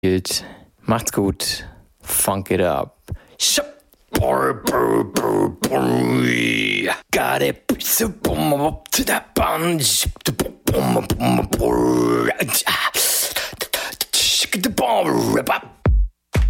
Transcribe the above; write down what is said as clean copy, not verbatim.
Macht's gut. Funk it up. Got it. To that bunch.